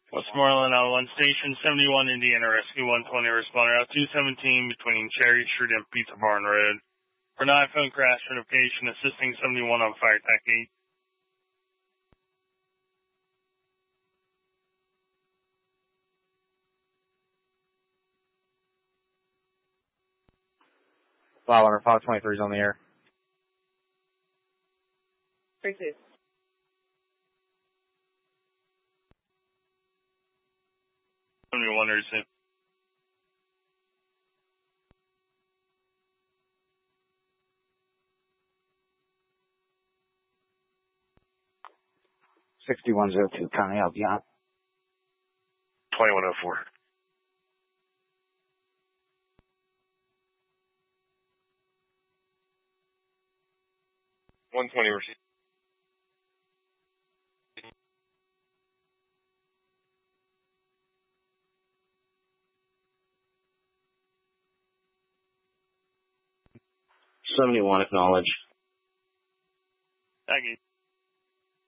Westmoreland L1 Station, 71 Indiana Rescue 120 responder out 217 between Cherry Street and Pizza Barn Road. For an iPhone crash notification, assisting 71 on Fire Tech 8. Flyover 523 is on the air. 3-2. Wonders if 6102, can I help you out? 2104. $120 receipt. $71 acknowledge. Thank you.